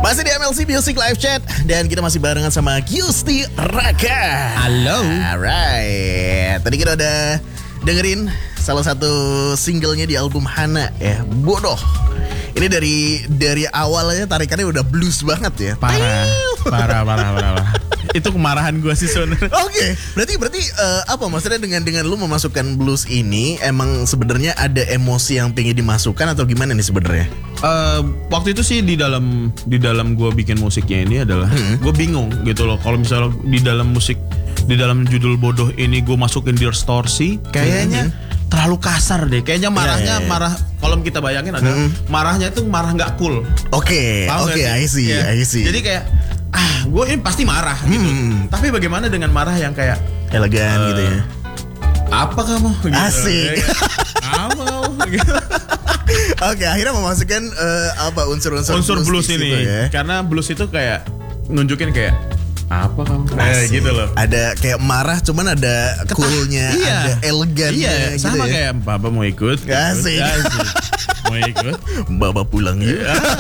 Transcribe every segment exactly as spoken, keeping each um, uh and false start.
Masih di M L C Music Live Chat dan kita masih barengan sama Gusti Raka. Halo. Alright. Tadi kita udah dengerin salah satu singlenya di album Hana ya, Bodoh. Ini dari dari awalnya tarikannya udah blues banget ya. Parah, parah, parah, parah, parah. Itu kemarahan gue sih sebenarnya. Oke, okay. berarti berarti uh, apa maksudnya dengan dengan lu memasukkan blues ini emang sebenarnya ada emosi yang pengen dimasukkan atau gimana nih sebenarnya? Uh, waktu itu sih di dalam di dalam gue bikin musiknya ini adalah hmm. gue bingung gitu loh. Kalau misalnya di dalam musik di dalam judul Bodoh ini gue masukin distorsi, kayaknya hmm. terlalu kasar deh. Kayaknya marahnya yeah, yeah, yeah. marah. Kalau kita bayangin ada hmm. marahnya itu marah nggak cool. Oke, okay, oke, okay, I see, yeah. I see. Jadi kayak ah, gue ini pasti marah gitu. Hmm. Tapi bagaimana dengan marah yang kayak elegan uh, gitu ya? Apa kamu? Gitu. Asik. Apa kamu? Gitu. Oke, akhirnya memasukkan uh, apa unsur-unsur unsur blues, blues ini ya? Karena blues itu kayak nunjukin kayak apa kamu? Eh, gitu loh. Ada kayak marah, cuman ada coolnya, iya. ada elegannya. Iya, gitu sama ya? Kayak Baba mau ikut. Asik. Mau ikut? Baba pulang ya.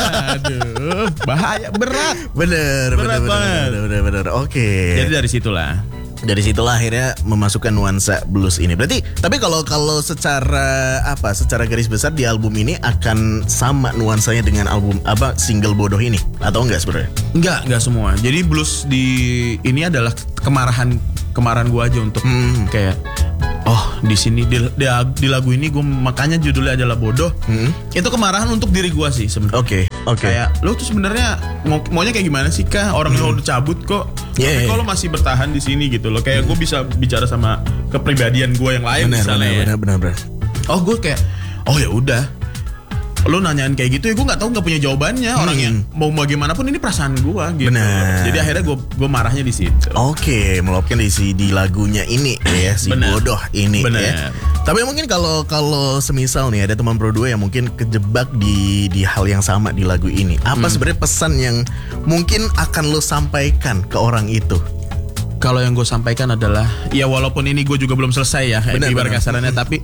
Aduh, bahaya, berat. Bener, berat bener, banget. Bener, bener, bener. Oke. Okay. Jadi dari situlah. Dari situlah akhirnya memasukkan nuansa blues ini. Berarti, tapi kalau kalau secara apa, secara garis besar di album ini akan sama nuansanya dengan album apa single Bodoh ini atau enggak sebenarnya? Enggak, enggak semua. Jadi blues di ini adalah kemarahan kemarahan gue aja untuk hmm. kayak oh di sini di, di, di lagu ini gue makanya judulnya adalah Bodoh. Hmm. Itu kemarahan untuk diri gue sih sebenarnya. Oke, okay, oke. Okay. Kayak lo tuh sebenarnya mau, maunya kayak gimana sih kah? Orang hmm. lo udah cabut kok. Yeah, tapi kalau masih bertahan di sini gitu loh. Kayak hmm. gue bisa bicara sama kepribadian gue yang lain benar, misalnya. Benar, ya. benar, benar, benar. Oh gue kayak oh ya udah. Lo nanyain kayak gitu ya gue nggak tahu nggak punya jawabannya hmm. orangnya mau bagaimanapun ini perasaan gue gitu. Benar. Jadi akhirnya gue gue marahnya di situ. Oke, meluapkan di si di lagunya ini ya si bener. Bodoh ini bener. Ya. Tapi mungkin kalau kalau semisal nih ada teman pro dua yang mungkin kejebak di di hal yang sama di lagu ini, apa hmm. sebenarnya pesan yang mungkin akan lo sampaikan ke orang itu? Kalau yang gue sampaikan adalah ya walaupun ini gue juga belum selesai ya bener, ibarat kasarannya tapi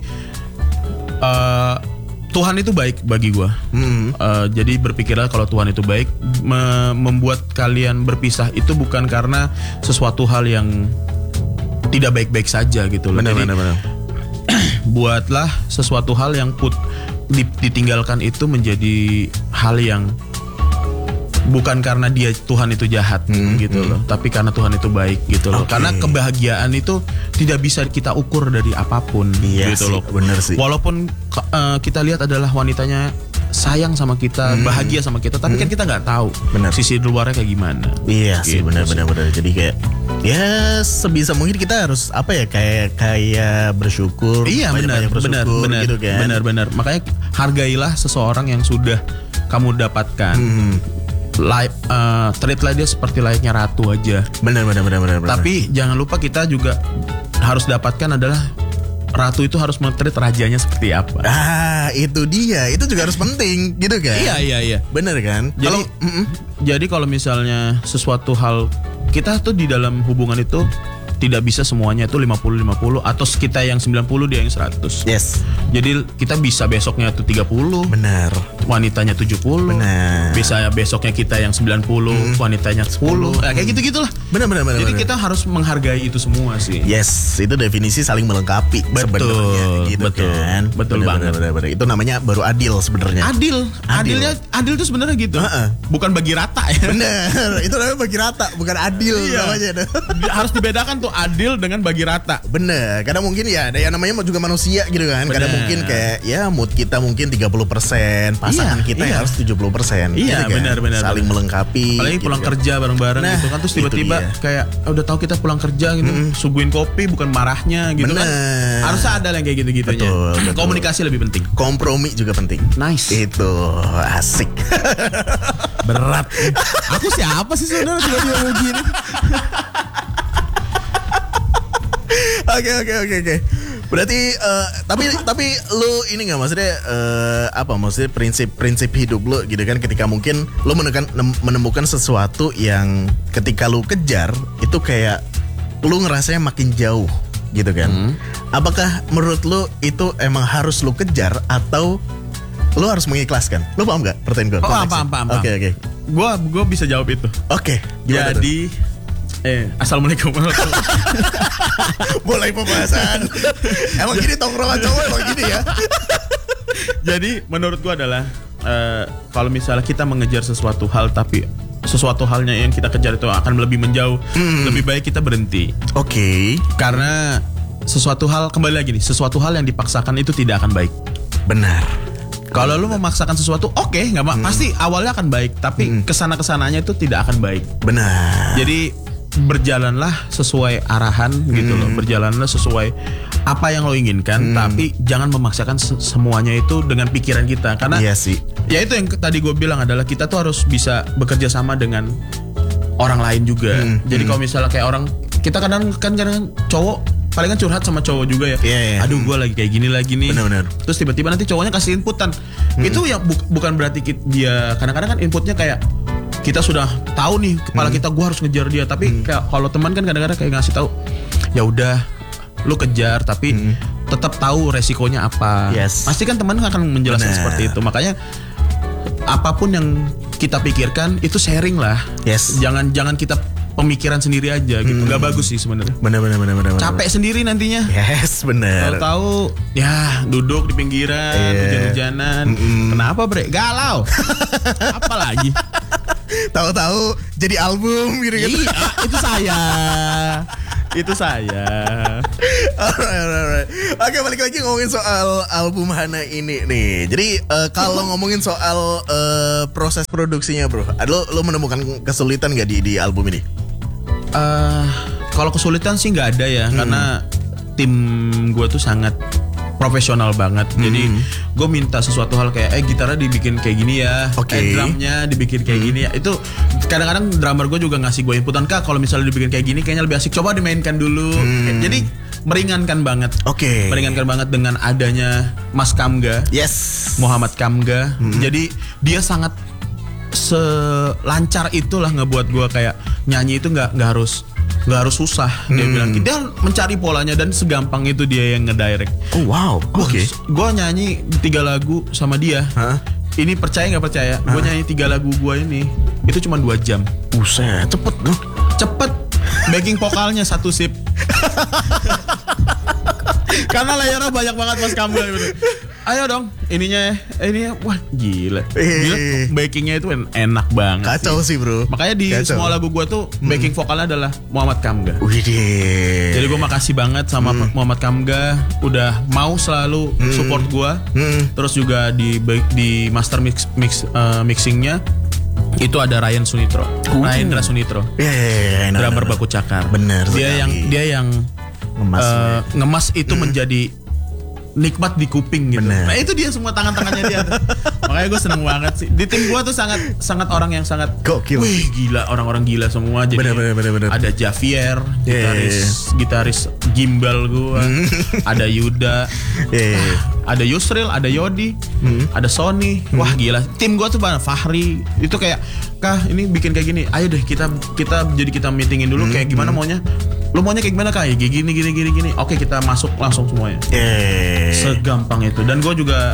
uh, Tuhan itu baik bagi gue. Mm-hmm. uh, Jadi berpikirlah kalau Tuhan itu baik. me- Membuat kalian berpisah itu bukan karena sesuatu hal yang tidak baik-baik saja gitu loh. Benar, Jadi benar, benar. buatlah sesuatu hal yang put ditinggalkan itu menjadi hal yang bukan karena dia Tuhan itu jahat hmm, gitu hmm. loh, tapi karena Tuhan itu baik gitu loh. Okay. Karena kebahagiaan itu tidak bisa kita ukur dari apapun iya gitu sih, loh. Bener sih. Walaupun uh, kita lihat adalah wanitanya sayang sama kita, hmm. bahagia sama kita, tapi hmm. kan kita nggak tahu bener. Sisi luarnya kayak gimana. Iya gitu sih, benar-benar benar. Jadi kayak ya sebisa mungkin kita harus apa ya kayak kayak bersyukur. Iya benar, benar, benar, gitu kan. Benar, benar. Makanya hargailah seseorang yang sudah kamu dapatkan. Hmm. Like, uh, treatlah dia seperti layaknya ratu aja. Benar, benar, benar, benar. Tapi jangan lupa kita juga harus dapatkan adalah ratu itu harus men-treat rajanya seperti apa. Ah, itu dia. Itu juga harus penting, gitu kan? Iya, iya, iya. Benar kan? Jadi, kalau, jadi kalau misalnya sesuatu hal kita tuh di dalam hubungan itu tidak bisa semuanya itu lima puluh lima puluh atau kita yang sembilan puluh dia yang seratus. Yes. Jadi kita bisa besoknya tuh tiga puluh. Benar. Wanitanya tujuh puluh. Benar. Bisa besoknya kita yang sembilan puluh, hmm. wanitanya sepuluh. Nah, kayak gitu-gitulah. Benar, benar, benar. Jadi benar. kita harus menghargai itu semua sih. Yes, itu definisi saling melengkapi sebenarnya gitu betul, kan. Betul bener, banget. Bener, bener, bener. Itu namanya baru adil sebenarnya. Adil. Adil. Adilnya adil itu sebenarnya gitu. Uh-uh. Bukan bagi rata ya. Benar. Itu namanya bagi rata, bukan adil iya. namanya. Harus dibedakan tuh adil dengan bagi rata. Bener. Kadang mungkin ya ada yang namanya juga manusia gitu kan. Bener. Kadang mungkin kayak ya mood kita mungkin tiga puluh persen, pasangan iya, kita iya. harus tujuh puluh persen. Iya, gitu kan? benar-benar. Saling melengkapi. Apalagi gitu pulang kan. kerja bareng-bareng nah, gitu kan terus tiba-tiba kayak udah tahu kita pulang kerja gitu, mm-hmm. suguhin kopi bukan marahnya gitu bener. Kan. Harusnya ada yang kayak gitu-gitunya. Betul, betul. Komunikasi lebih penting. Kompromi juga penting. Nice. Itu asik. Berat. Aku siapa sih saudara tiba-tiba begini? Oke oke oke oke. Berarti uh, tapi tapi lu ini nggak maksudnya uh, apa maksudnya prinsip-prinsip hidup lu gitu kan ketika mungkin lu menemukan menemukan sesuatu yang ketika lu kejar itu kayak lu ngerasanya makin jauh gitu kan. Hmm. Apakah menurut lu itu emang harus lu kejar atau lu harus mengikhlaskan? Lu paham nggak pertanyaan gue? Oh, paham paham paham. Oke oke. Gua gua bisa jawab itu. Oke. Jadi eh assalamualaikum. Mulai pembahasan. Emang gini tongkrongan cowok emang gini ya. Jadi menurut gua adalah uh, kalau misalnya kita mengejar sesuatu hal tapi sesuatu halnya yang kita kejar itu akan lebih menjauh, hmm. lebih baik kita berhenti. Oke. Okay. Karena sesuatu hal, kembali lagi nih, sesuatu hal yang dipaksakan itu tidak akan baik. Benar. Kalau lu memaksakan sesuatu, oke, okay, nggak hmm. pasti awalnya akan baik, tapi hmm. kesana kesananya itu tidak akan baik. Benar. Jadi berjalanlah sesuai arahan hmm. gitu loh, berjalanlah sesuai apa yang lo inginkan, hmm. tapi jangan memaksakan semuanya itu dengan pikiran kita, karena iya sih. Ya itu yang tadi gue bilang adalah kita tuh harus bisa bekerja sama dengan orang lain juga. Hmm. Jadi hmm. kalau misalnya kayak orang, kita kadang kan kadang cowok palingan curhat sama cowok juga ya. Yeah, yeah. Aduh gue lagi kayak gini lagi nih. Benar-benar. Terus tiba-tiba nanti cowoknya kasih inputan. Hmm. Itu yang bu- bukan berarti kita, dia kadang-kadang kan inputnya kayak kita sudah tahu nih kepala hmm. kita gue harus ngejar dia, tapi hmm. kayak kalau teman kan kadang-kadang kayak ngasih tahu, ya udah lu kejar tapi hmm. tetap tahu resikonya apa. Yes. Pasti kan teman akan menjelaskan Bener. seperti itu. Makanya apapun yang kita pikirkan itu sharing lah. Yes. Jangan jangan kita pemikiran sendiri aja gitu. Hmm. Gak bagus sih sebenarnya. Benar benar benar benar. Capek bener. sendiri nantinya. Yes, benar. Tahu-tahu ya duduk di pinggiran, yeah. hujan-hujanan. Mm-mm. Kenapa, Bre? Galau. Apa lagi? Tahu-tahu jadi album gitu gitu. Iya, itu saya. Itu saya. Alright, alright. Oke, balik lagi ngomongin soal album Hana ini nih. Jadi uh, kalau ngomongin soal uh, proses produksinya, bro, lo lo menemukan kesulitan gak di di album ini? Uh, kalau kesulitan sih nggak ada ya, hmm. karena tim gue tuh sangat profesional banget. Hmm. Jadi gue minta sesuatu hal kayak eh gitarnya dibikin kayak gini ya, okay. eh drumnya dibikin kayak hmm. gini ya. Itu kadang-kadang drummer gue juga ngasih gue inputan, Kak kalau misalnya dibikin kayak gini kayaknya lebih asik, coba dimainkan dulu. Hmm. Jadi meringankan banget. Oke. Okay. Meringankan banget dengan adanya Mas Kamga. Yes. Muhammad Kamga. Hmm. Jadi dia sangat selancar itulah ngebuat gue kayak nyanyi itu nggak nggak harus nggak harus susah. Dia hmm. bilang dia mencari polanya dan segampang itu dia yang ngedirect. Oh wow. Oke. Okay. Gue nyanyi tiga lagu sama dia. Huh? Ini percaya nggak percaya? Huh? Gue nyanyi tiga lagu gue ini itu cuma dua jam. Buset, cepet dong. Cepet. Backing vokalnya satu sip. Karena layarnya banyak banget Mas Kamga gitu. Ayo dong, ininya, ininya, wah gila, gila, backingnya itu enak banget. Kacau sih, sih bro. Makanya di Kacau. semua lagu gue tuh backing vokalnya adalah Muhammad Kamga. Widih. Jadi gue makasih banget sama hmm. Muhammad Kamga, udah mau selalu hmm. support gue. Hmm. Terus juga di di master mix mix uh, mixingnya itu ada Ryan Sunitro, uh. Ryan Sunitro, yeah, yeah, yeah, drummer Baku Cakar. Bener. Dia yang dia yang ngemas, uh, ngemas itu hmm. menjadi nikmat di kuping gitu. Bener. Nah itu dia semua tangan-tangannya dia. Makanya gue seneng banget sih. Di tim gue tuh sangat sangat orang yang sangat gokil. Wih gila, orang-orang gila semua. Jadi bener, bener, bener, bener. Ada Javier, yeah, gitaris yeah, yeah. gitaris gimbal gue. Ada Yuda, yeah, yeah. ada Yusril, ada Yodi, hmm. ada Sony. Hmm. Wah gila. Tim gue tuh banget. Fahri itu kayak, Kah ini bikin kayak gini. Ayo deh kita kita jadi kita meetingin dulu hmm. kayak gimana hmm. maunya. Lu maunya kayak gimana, Kak? Ya, gini gini gini gini. Oke, kita masuk langsung semuanya. Yeah. Segampang itu. Dan gue juga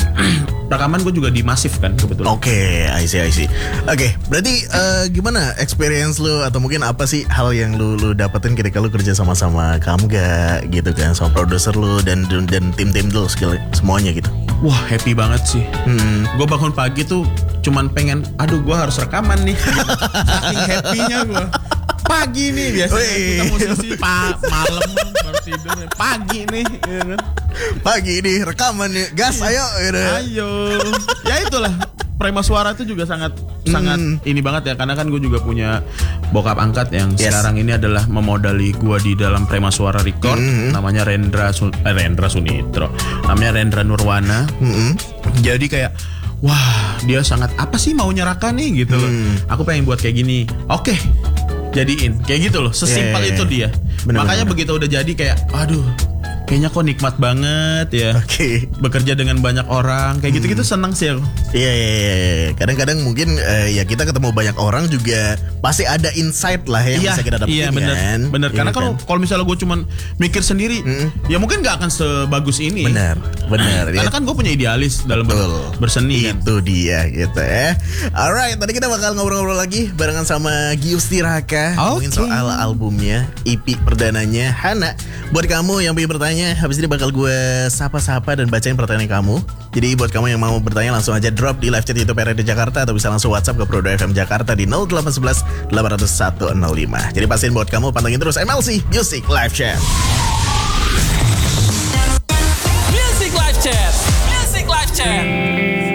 rekaman gue juga di Masif kan kebetulan. Oke, okay, I see I see. Oke, okay, berarti uh, gimana experience lu atau mungkin apa sih hal yang lu lu dapetin ketika lu kerja sama-sama Kamga gitu kan, sama produser lu dan dan tim-tim lu segala semuanya gitu. Wah, happy banget sih. Hmm. Gue bangun pagi tuh cuman pengen, aduh gue harus rekaman nih. Saking happy-nya gue. Pagi nih biasanya Wih. kita musisi pa- malam baru tidur, pagi nih ya kan? Pagi nih rekaman nih, gas ayo gitu. Ayo ya itulah, Prima Suara itu juga sangat hmm. sangat ini banget ya, karena kan gue juga punya bokap angkat yang yes. sekarang ini adalah memodali gue di dalam Prima Suara Record, hmm. namanya Rendra Sun- eh, Rendra Sunitro, namanya Rendra Nurwana. hmm. Jadi kayak wah dia sangat apa sih maunya Raka nih gitu loh. hmm. Aku pengen buat kayak gini, oke okay. jadiin kayak gitu loh, sesimpel yeah, yeah, yeah. itu dia. Bener, makanya bener. Begitu udah jadi kayak aduh kayaknya kok nikmat banget ya. Oke. Okay. Bekerja dengan banyak orang kayak gitu-gitu hmm. senang sih aku. Iya, iya, iya. Kadang-kadang mungkin uh, ya kita ketemu banyak orang juga pasti ada insight lah yang iya, bisa kita dapetin. Iya bener, kan. Bener. Karena kalau kan? kalau misalnya gue cuman mikir sendiri, mm. ya mungkin nggak akan sebagus ini. Bener, bener. Karena ya. kan gue punya idealis dalam ber- berseni. Itu kan? dia gitu ya. Alright, tadi kita bakal ngobrol-ngobrol lagi barengan sama Gius Tiraka, okay. ngomongin soal albumnya, E P perdananya Hana. Buat kamu yang pengen bertanya, habis ini bakal gue sapa-sapa dan bacain pertanyaan kamu. Jadi buat kamu yang mau bertanya langsung aja drop di live chat YouTube R R D Jakarta atau bisa langsung WhatsApp ke Prodo F M Jakarta di nol delapan satu satu delapan nol satu nol lima. Jadi pastiin buat kamu pantengin terus M L C Music Live Chat. Music Live Chat. Music Live Chat.